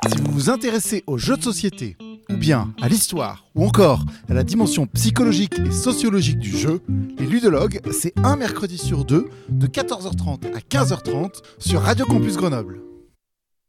Si vous vous intéressez aux jeux de société, ou bien à l'histoire, ou encore à la dimension psychologique et sociologique du jeu, les Ludologues, c'est un mercredi sur deux, de 14h30 à 15h30 sur Radio Campus Grenoble.